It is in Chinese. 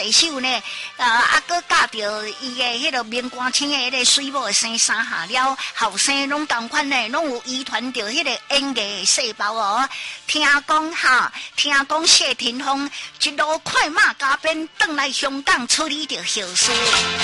第首呢，搁嫁着伊的迄个面光青的迄个水某生三下了，后生拢同款呢，拢有遗传着迄个演艺细胞哦。听讲谢霆锋一路快马加鞭，转来香港处理着后事。